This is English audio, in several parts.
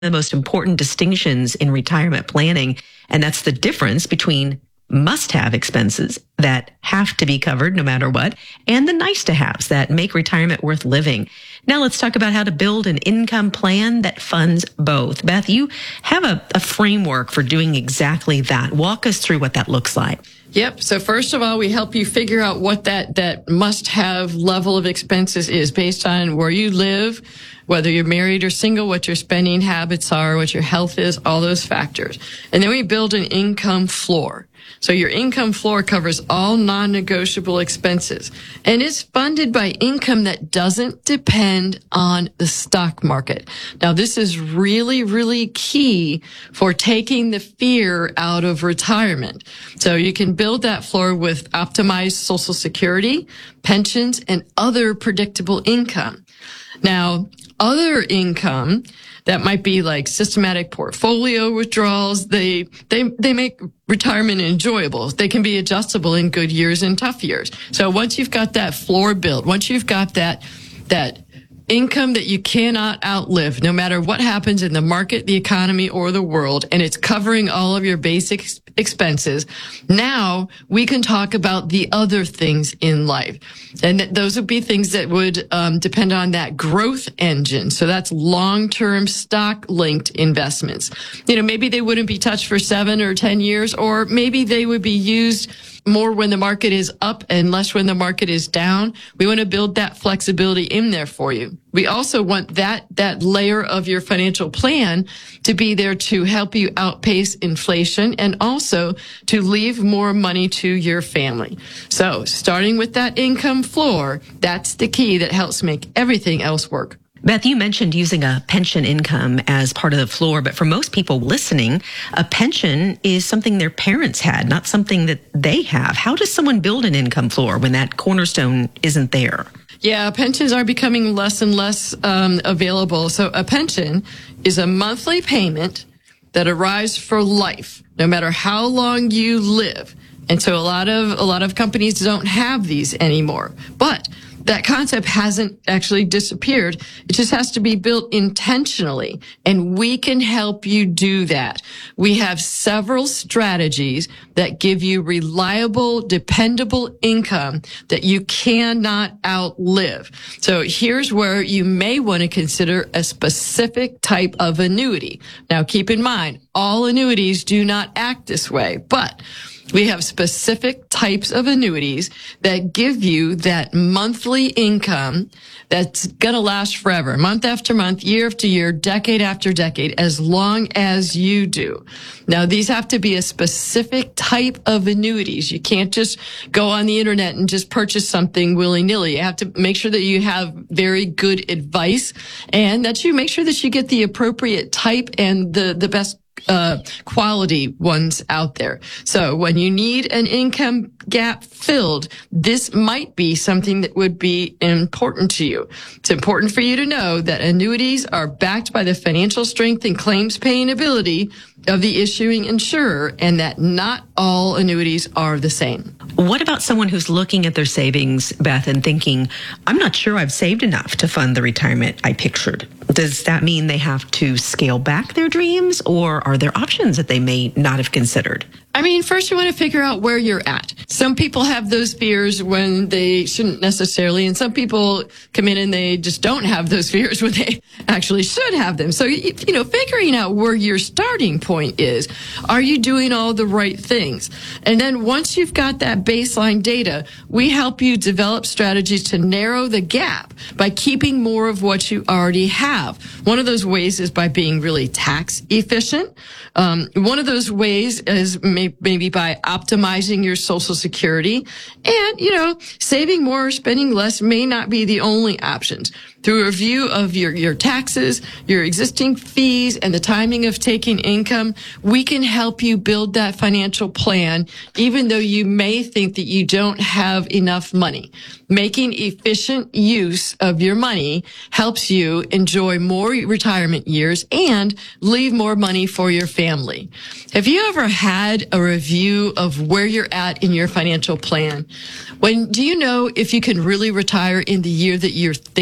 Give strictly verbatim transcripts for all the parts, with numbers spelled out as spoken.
the most important distinctions in retirement planning, and that's the difference between must-have expenses that have to be covered no matter what, and the nice-to-haves that make retirement worth living. Now let's talk about how to build an income plan that funds both. Beth, you have a, a framework for doing exactly that. Walk us through what that looks like. Yep. So first of all, we help you figure out what that, that must-have level of expenses is based on where you live, whether you're married or single, what your spending habits are, what your health is, all those factors. And then we build an income floor. So your income floor covers all non-negotiable expenses, and it's funded by income that doesn't depend on the stock market. Now, this is really, really key for taking the fear out of retirement. So you can build that floor with optimized Social Security, pensions, and other predictable income. Now, other income that might be like systematic portfolio withdrawals, they, they, they make retirement enjoyable. They can be adjustable in good years and tough years. So once you've got that floor built, once you've got that, that income that you cannot outlive, no matter what happens in the market, the economy, or the world, and it's covering all of your basic expenses, now we can talk about the other things in life. And th- those would be things that would um, depend on that growth engine. So that's long-term stock-linked investments. You know, maybe they wouldn't be touched for seven or ten years, or maybe they would be used more when the market is up and less when the market is down. We want to build that flexibility in there for you. We also want that, that layer of your financial plan to be there to help you outpace inflation and also to leave more money to your family. So starting with that income floor, that's the key that helps make everything else work. Beth, you mentioned using a pension income as part of the floor, but for most people listening, a pension is something their parents had, not something that they have. How does someone build an income floor when that cornerstone isn't there? Yeah, pensions are becoming less and less um, available. So a pension is a monthly payment that arrives for life, no matter how long you live. And so a lot of a lot of companies don't have these anymore. But that concept hasn't actually disappeared. It just has to be built intentionally, and we can help you do that. We have several strategies that give you reliable, dependable income that you cannot outlive. So here's where you may want to consider a specific type of annuity. Now, keep in mind, all annuities do not act this way, but we have specific types of annuities that give you that monthly income that's going to last forever, month after month, year after year, decade after decade, as long as you do. Now, these have to be a specific type of annuities. You can't just go on the internet and just purchase something willy-nilly. You have to make sure that you have very good advice and that you make sure that you get the appropriate type and the, the best uh quality ones out there. So when you need an income gap filled, this might be something that would be important to you. It's important for you to know that annuities are backed by the financial strength and claims paying ability of the issuing insurer, and that not all annuities are the same. What about someone who's looking at their savings, Beth, and thinking, I'm not sure I've saved enough to fund the retirement I pictured? Does that mean they have to scale back their dreams, or are there options that they may not have considered? I mean, first you want to figure out where you're at. Some people have those fears when they shouldn't necessarily, and some people come in and they just don't have those fears when they actually should have them. So, you, you know, figuring out where your starting point is. Are you doing all the right things? And then once you've got that baseline data, we help you develop strategies to narrow the gap by keeping more of what you already have. One of those ways is by being really tax efficient. Um, one of those ways is may, maybe by optimizing your Social Security. And, you know, saving more or spending less may not be the only options. Through a review of your, your taxes, your existing fees, and the timing of taking income, we can help you build that financial plan, even though you may think that you don't have enough money. Making efficient use of your money helps you enjoy more retirement years and leave more money for your family. Have you ever had a review of where you're at in your financial plan? When do you know if you can really retire in the year that you think you want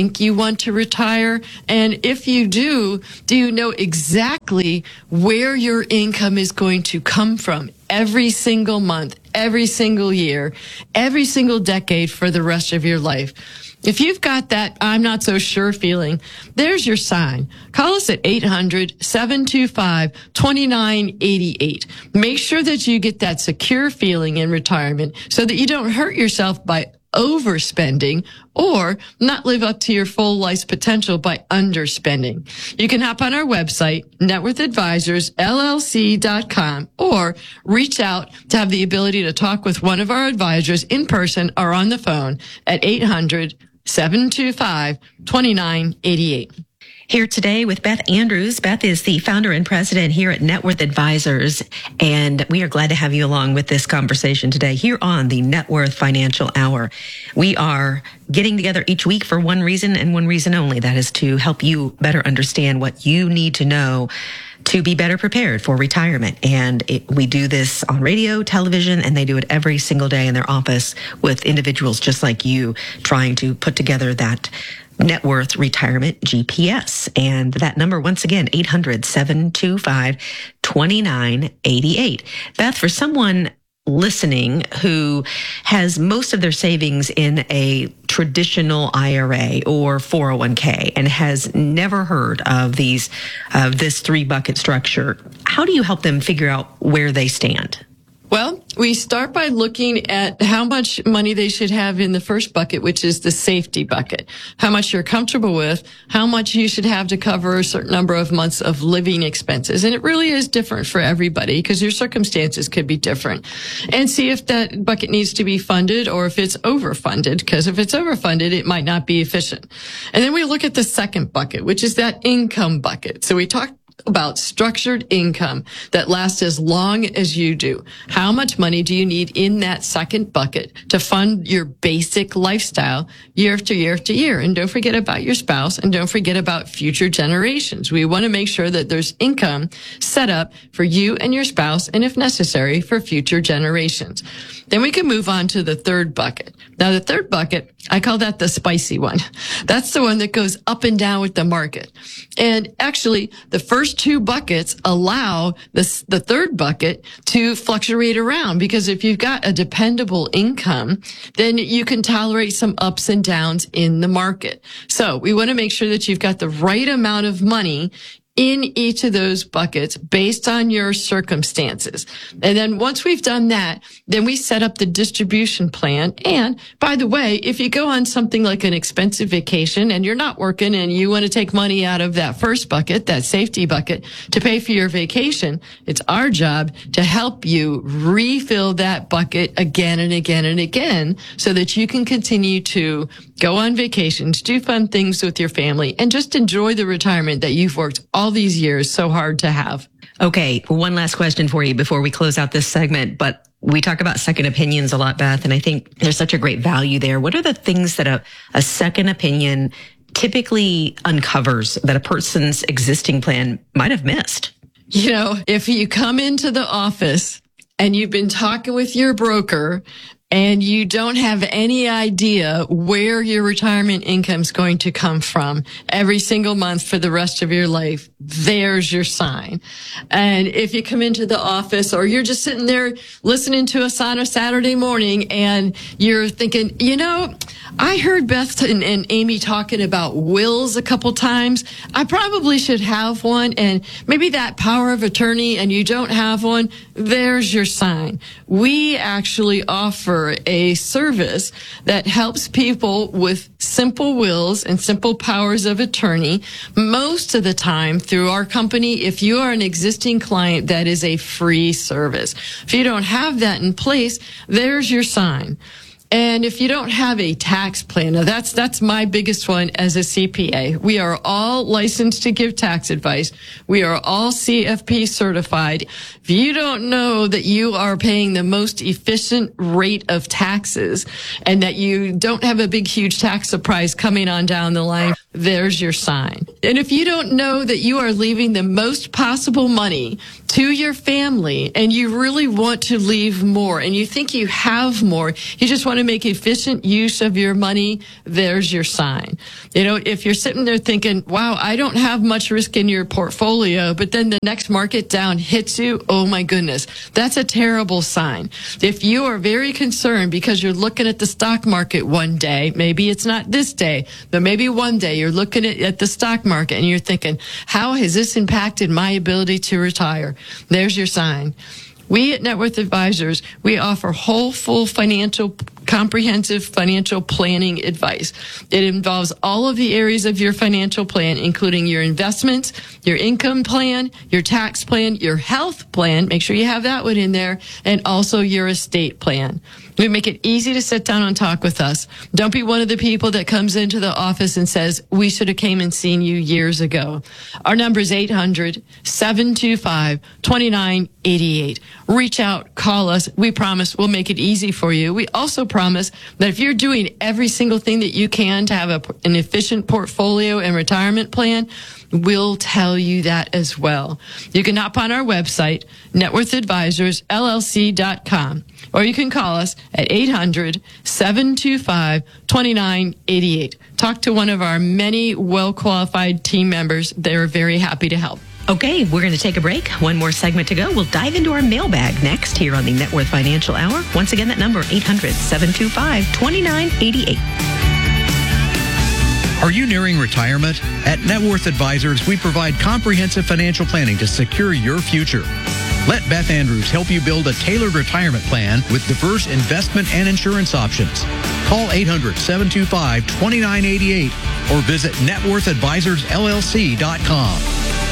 want to retire? And if you do, do you know exactly where your income is going to come from every single month, every single year, every single decade for the rest of your life? If you've got that I'm not so sure feeling, there's your sign. Call us at eight hundred, seven two five, two nine eight eight. Make sure that you get that secure feeling in retirement so that you don't hurt yourself by overspending or not live up to your full life's potential by underspending. You can hop on our website, net worth advisors L L C dot com, or reach out to have the ability to talk with one of our advisors in person or on the phone at eight hundred, seven two five, two nine eight eight. Here today with Beth Andrews. Beth is the founder and president here at Net Worth Advisors, and we are glad to have you along with this conversation today here on the Net Worth Financial Hour. We are getting together each week for one reason and one reason only. That is to help you better understand what you need to know to be better prepared for retirement. And it, we do this on radio, television, and they do it every single day in their office with individuals just like you trying to put together that Net Worth Retirement G P S. And that number, once again, eight hundred, seven two five, two nine eight eight. Beth, for someone listening who has most of their savings in a traditional I R A or four oh one k and has never heard of these, of this three bucket structure, how do you help them figure out where they stand? Well, we start by looking at how much money they should have in the first bucket, which is the safety bucket. How much you're comfortable with, how much you should have to cover a certain number of months of living expenses. And it really is different for everybody because your circumstances could be different. And see if that bucket needs to be funded or if it's overfunded, because if it's overfunded, it might not be efficient. And then we look at the second bucket, which is that income bucket. So we talked about structured income that lasts as long as you do. How much money do you need in that second bucket to fund your basic lifestyle year after year after year? And don't forget about your spouse and don't forget about future generations. We want to make sure that there's income set up for you and your spouse and if necessary for future generations. Then we can move on to the third bucket. Now the third bucket, I call that the spicy one. That's the one that goes up and down with the market. And actually the first two buckets allow this, the third bucket to fluctuate around, because if you've got a dependable income, then you can tolerate some ups and downs in the market. So we want to make sure that you've got the right amount of money in each of those buckets based on your circumstances. And then once we've done that, then we set up the distribution plan. And by the way, if you go on something like an expensive vacation and you're not working and you want to take money out of that first bucket, that safety bucket, to pay for your vacation, it's our job to help you refill that bucket again and again and again so that you can continue to go on vacations, do fun things with your family, and just enjoy the retirement that you've worked all these years so hard to have. Okay, one last question for you before we close out this segment, but we talk about second opinions a lot, Beth, and I think there's such a great value there. What are the things that a, a second opinion typically uncovers that a person's existing plan might have missed? You know, if you come into the office and you've been talking with your broker and you don't have any idea where your retirement income is going to come from every single month for the rest of your life, there's your sign. And if you come into the office or you're just sitting there listening to us on a Saturday morning and you're thinking, you know, I heard Beth and, and Amy talking about wills a couple times. I probably should have one. And maybe that power of attorney and you don't have one, there's your sign. We actually offer a service that helps people with simple wills and simple powers of attorney. Most of the time through our company, if you are an existing client, that is a free service. If you don't have that in place, there's your sign. And if you don't have a tax plan, now that's, that's my biggest one as a C P A. We are all licensed to give tax advice. We are all C F P certified. If you don't know that you are paying the most efficient rate of taxes and that you don't have a big, huge tax surprise coming on down the line, there's your sign. And if you don't know that you are leaving the most possible money to your family and you really want to leave more and you think you have more, you just want to make efficient use of your money, there's your sign. You know, if you're sitting there thinking, wow, I don't have much risk in your portfolio, but then the next market down hits you, oh my goodness, that's a terrible sign. If you are very concerned because you're looking at the stock market one day, maybe it's not this day, but maybe one day you're looking at, at the stock market and you're thinking, how has this impacted my ability to retire? There's your sign. We at Net Worth Advisors, we offer whole, full financial, comprehensive financial planning advice. It involves all of the areas of your financial plan, including your investments, your income plan, your tax plan, your health plan. Make sure you have that one in there, and also your estate plan. We make it easy to sit down and talk with us. Don't be one of the people that comes into the office and says, we should have came and seen you years ago. Our number is eight hundred, seven two five, two nine eight eight. Reach out, call us. We promise we'll make it easy for you. We also promise that if you're doing every single thing that you can to have a, an efficient portfolio and retirement plan, we'll tell you that as well. You can hop on our website, net worth advisors L L C dot com, or you can call us at eight hundred, seven two five, two nine eight eight. Talk to one of our many well-qualified team members. They're very happy to help. Okay, we're going to take a break. One more segment to go. We'll dive into our mailbag next here on the Net Worth Financial Hour. Once again, that number, eight hundred, seven two five, two nine eight eight. Are you nearing retirement? At Net Worth Advisors, we provide comprehensive financial planning to secure your future. Let Beth Andrews help you build a tailored retirement plan with diverse investment and insurance options. Call eight hundred, seven two five, two nine eight eight or visit net worth advisors L L C dot com.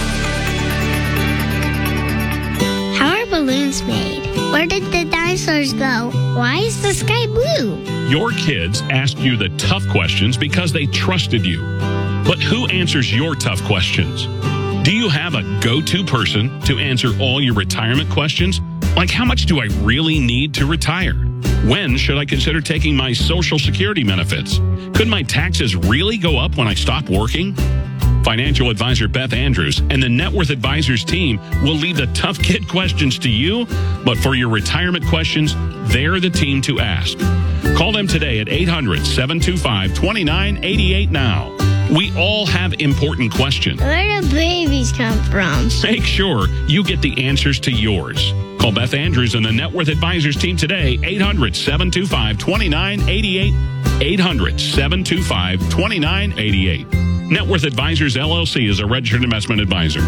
How are balloons made? Where did the dinosaurs go? Why is the sky blue? Your kids ask you the tough questions because they trusted you. But who answers your tough questions? Do you have a go-to person to answer all your retirement questions? Like, how much do I really need to retire? When should I consider taking my Social Security benefits? Could my taxes really go up when I stop working? Financial advisor Beth Andrews and the Net Worth Advisors team will leave the tough kid questions to you, but for your retirement questions, they're the team to ask. Call them today at eight hundred, seven two five, two nine eight eight now. We all have important questions. Where do babies come from? Make sure you get the answers to yours. Call Beth Andrews and the Net Worth Advisors team today, eight hundred, seven two five, two nine eight eight, eight hundred, seven two five, two nine eight eight. Net Worth Advisors, L L C is a registered investment advisor.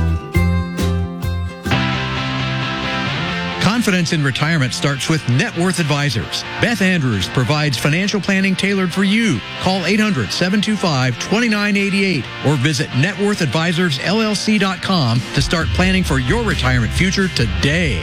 Confidence in retirement starts with Net Worth Advisors. Beth Andrews provides financial planning tailored for you. Call eight hundred, seven two five, two nine eight eight or visit net worth advisors L L C dot com to start planning for your retirement future today.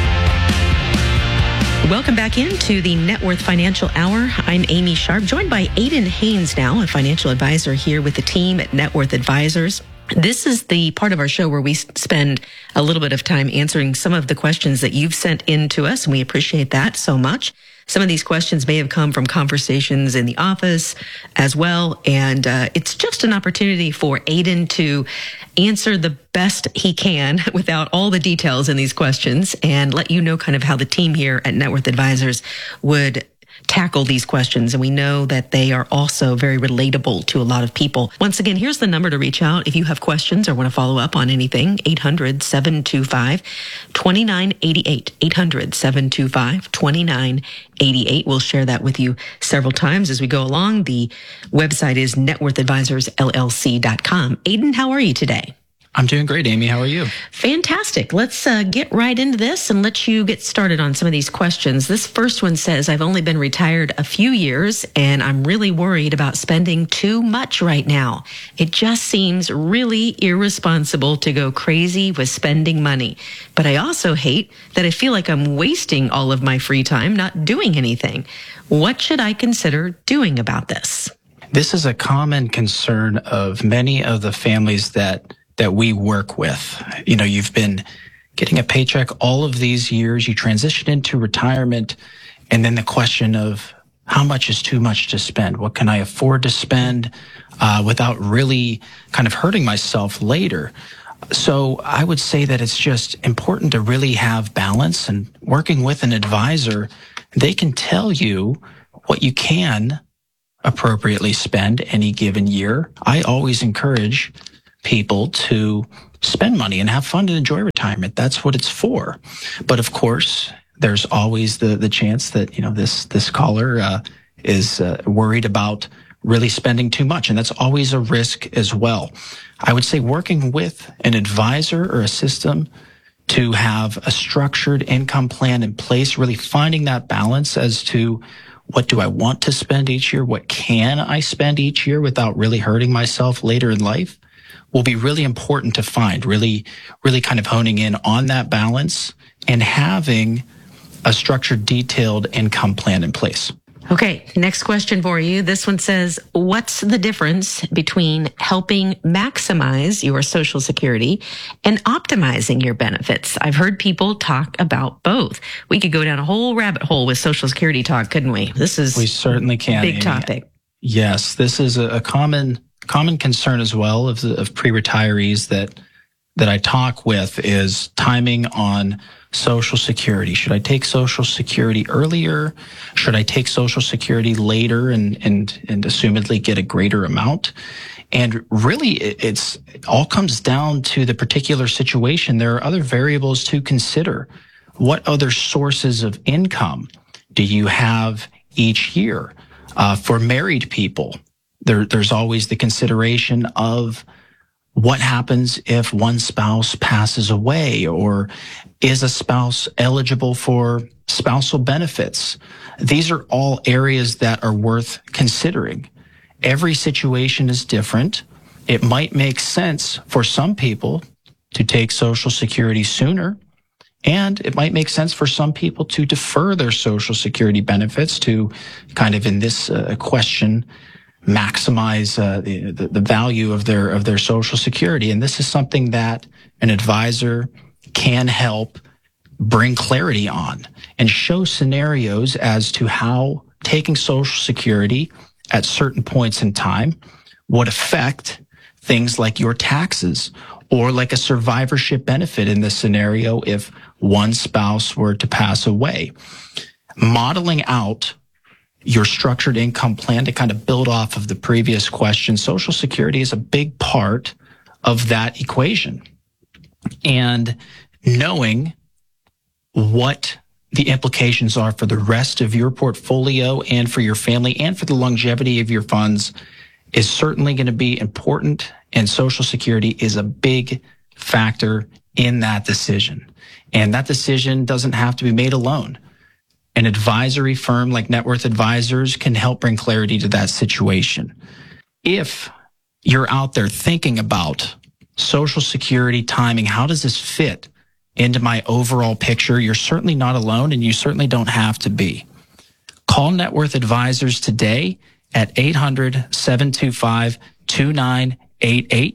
Welcome back into the Net Worth Financial Hour. I'm Amy Sharp, joined by Aiden Haynes now, a financial advisor here with the team at Net Worth Advisors. This is the part of our show where we spend a little bit of time answering some of the questions that you've sent in to us, and we appreciate that so much. Some of these questions may have come from conversations in the office as well, and uh, it's just an opportunity for Aiden to answer the best he can without all the details in these questions and let you know kind of how the team here at Net Worth Advisors would tackle these questions. And we know that they are also very relatable to a lot of people. Once again, here's the number to reach out if you have questions or want to follow up on anything. eight hundred, seven two five, two nine eight eight. eight hundred, seven two five, two nine eight eight. We'll share that with you several times as we go along. The website is net worth advisors L L C dot com. Aiden, how are you today? I'm doing great, Amy. How are you? Fantastic. Let's uh, get right into this and let you get started on some of these questions. This first one says, I've only been retired a few years and I'm really worried about spending too much right now. It just seems really irresponsible to go crazy with spending money. But I also hate that I feel like I'm wasting all of my free time not doing anything. What should I consider doing about this? This is a common concern of many of the families that that we work with. You know, you've been getting a paycheck all of these years, you transition into retirement, and then the question of how much is too much to spend? What can I afford to spend uh, without really kind of hurting myself later? So I would say that it's just important to really have balance, and working with an advisor, they can tell you what you can appropriately spend any given year. I always encourage people to spend money and have fun and enjoy retirement. That's what it's for. But of course, there's always the the chance that, you know, this this caller uh, is uh, worried about really spending too much, and that's always a risk as well. I would say working with an advisor or a system to have a structured income plan in place, really finding that balance as to what do I want to spend each year, what can I spend each year without really hurting myself later in life, will be really important to find, really, really kind of honing in on that balance and having a structured, detailed income plan in place. Okay, next question for you. This one says, what's the difference between helping maximize your Social Security and optimizing your benefits? I've heard people talk about both. We could go down a whole rabbit hole with Social Security talk, couldn't we? This is we certainly can. Big topic. Yes, this is a, a common common concern as well of, the, of pre-retirees that that I talk with is timing on Social Security. Should I take Social Security earlier? Should I take Social Security later and and and assumedly get a greater amount? And really, it, it's it all comes down to the particular situation. There are other variables to consider. What other sources of income do you have each year? Uh, for married people, there, there's always the consideration of what happens if one spouse passes away, or is a spouse eligible for spousal benefits? These are all areas that are worth considering. Every situation is different. It might make sense for some people to take Social Security sooner, and it might make sense for some people to defer their Social Security benefits to kind of in this uh, question maximize uh, the, the value of their of their Social Security. And this is something that an advisor can help bring clarity on and show scenarios as to how taking Social Security at certain points in time would affect things like your taxes, or like a survivorship benefit in this scenario if one spouse were to pass away. Modeling out your structured income plan to kind of build off of the previous question, Social Security is a big part of that equation. And knowing what the implications are for the rest of your portfolio and for your family and for the longevity of your funds is certainly going to be important. And Social Security is a big factor in that decision. And that decision doesn't have to be made alone. An advisory firm like Net Worth Advisors can help bring clarity to that situation. If you're out there thinking about Social Security timing, how does this fit into my overall picture? You're certainly not alone, and you certainly don't have to be. Call Net Worth Advisors today at eight hundred, seven two five, two nine eight eight,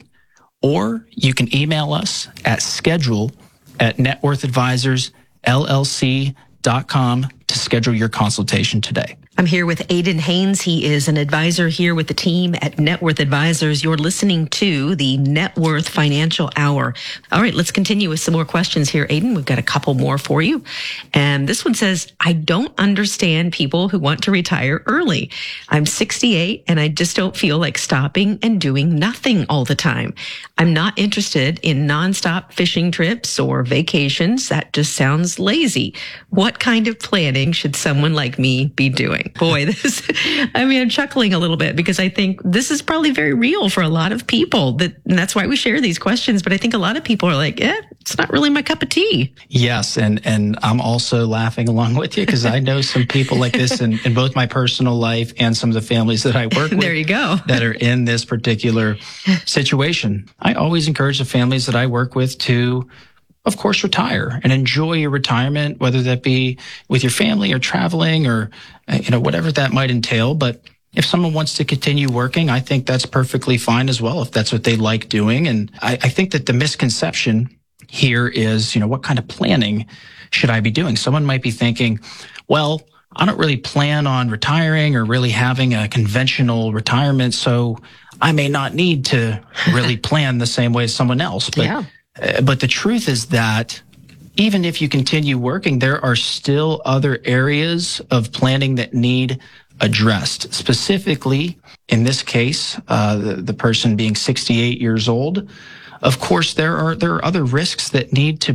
or you can email us at schedule at networthadvisors L L C dot com to schedule your consultation today. I'm here with Aidan Haynes. He is an advisor here with the team at Net Worth Advisors. You're listening to the Net Worth Financial Hour. All right, let's continue with some more questions here, Aidan. We've got a couple more for you. And this one says, I don't understand people who want to retire early. I'm sixty-eight and I just don't feel like stopping and doing nothing all the time. I'm not interested in nonstop fishing trips or vacations. That just sounds lazy. What kind of planning should someone like me be doing? Boy, this, I mean, I'm chuckling a little bit because I think this is probably very real for a lot of people, that, and that's why we share these questions. But I think a lot of people are like, eh, it's not really my cup of tea. Yes. And, and I'm also laughing along with you because I know some people like this in, in both my personal life and some of the families that I work with. There you go. That are in this particular situation. I always encourage the families that I work with to, of course, retire and enjoy your retirement, whether that be with your family or traveling or, you know, whatever that might entail. But if someone wants to continue working, I think that's perfectly fine as well, if that's what they like doing. And I, I think that the misconception here is, you know, what kind of planning should I be doing? Someone might be thinking, well, I don't really plan on retiring or really having a conventional retirement, so I may not need to really plan the same way as someone else. But, Yeah. uh, but the truth is that even if you continue working, there are still other areas of planning that need addressed. Specifically, in this case, uh, the, the person being sixty-eight years old, of course, there are there are other risks that need to